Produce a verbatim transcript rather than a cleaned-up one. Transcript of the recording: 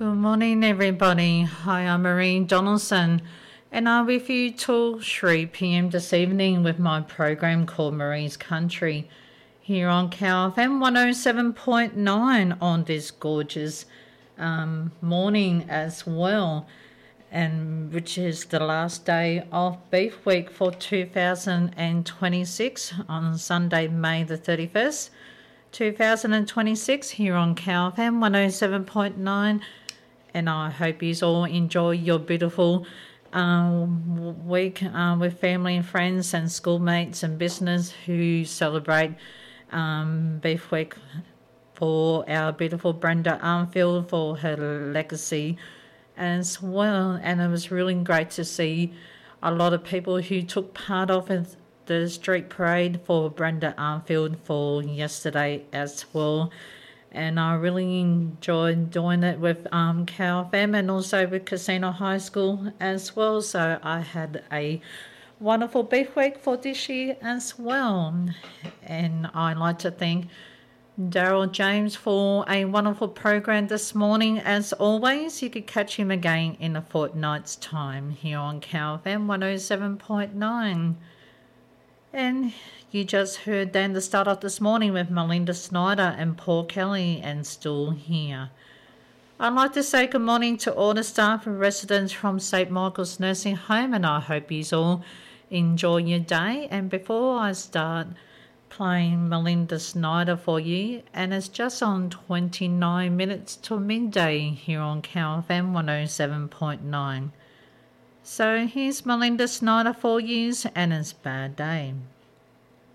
Good morning, everybody. Hi, I'm Marie Donaldson, and I'm with you till three p.m. this evening with my program called Marie's Country here on C A F M one oh seven point nine on this gorgeous um, morning as well, and which is the last day of Beef Week for two thousand twenty-six on Sunday, May the thirty-first. two thousand twenty-six here on C A F M one oh seven point nine, and I hope you all enjoy your beautiful um, week uh, with family and friends and schoolmates and business who celebrate um, Beef Week for our beautiful Brenda Armfield for her legacy as well. And it was really great to see a lot of people who took part of it, the street parade for Brenda Armfield for yesterday as well, and I really enjoyed doing it with um, C A F M and also with Casino High School as well. So I had a wonderful Beef Week for this year as well, and I'd like to thank Daryl James for a wonderful program this morning. As always, you could catch him again in a fortnight's time here on C A F M one oh seven point nine. And you just heard Dan the start off this morning with Melinda Snyder and Paul Kelly and Still Here. I'd like to say good morning to all the staff and residents from Saint Michael's Nursing Home, and I hope you all enjoy your day. And before I start playing Melinda Snyder for you, and it's just on twenty-nine minutes to midday here on C A F M one oh seven point nine. So here's Melinda Snyder for you, and it's Bad Day.